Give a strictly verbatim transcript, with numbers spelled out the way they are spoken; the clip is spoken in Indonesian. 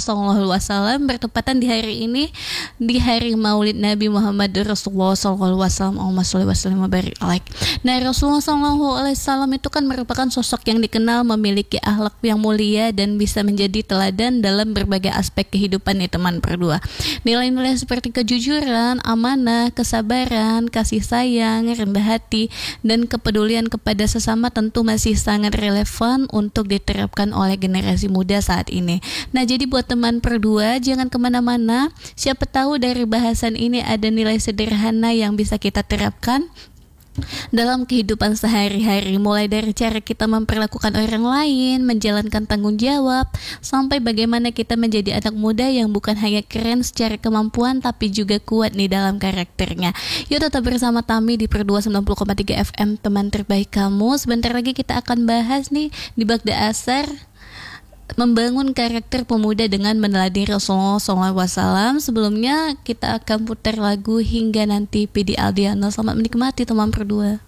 Shallallahu Alaihi Wasallam, bertepatan di hari ini, di hari Maulid Nabi Muhammad Rasulullah Shallallahu Alaihi Wasallam. Allahumma sholli wa sallim wa barik alaik. Nah, Rasulullah Shallallahu Alaihi Wasallam itu kan merupakan sosok yang dikenal memiliki akhlak yang mulia dan bisa menjadi teladan dalam berbagai aspek kehidupan nih teman berdua. Nilai-nilai seperti kejujuran, amanah, kesabaran, kasih sayang, rendah hati, dan kepedulian kepada sesama tentu masih sangat relevan untuk diterapkan oleh generasi muda saat ini. Nah, jadi buat teman berdua, jangan kemana-mana. Siapa tahu dari bahasan ini ada nilai sederhana yang bisa kita terapkan dalam kehidupan sehari-hari, mulai dari cara kita memperlakukan orang lain, menjalankan tanggung jawab, sampai bagaimana kita menjadi anak muda yang bukan hanya keren secara kemampuan tapi juga kuat nih dalam karakternya. Yuk tetap bersama Tami di Perdua sembilan puluh koma tiga F M, teman terbaik kamu. Sebentar lagi kita akan bahas nih di Bagda Asar, membangun karakter pemuda dengan meneladani Rasulullah shallallahu alaihi wasallam. Sebelumnya kita akan putar lagu Hingga Nanti P D Aldiano. Selamat menikmati teman berdua.